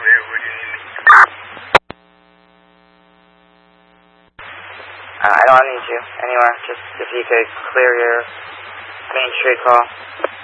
Where do you need me? I don't need you anywhere. Just if you could clear your main street call.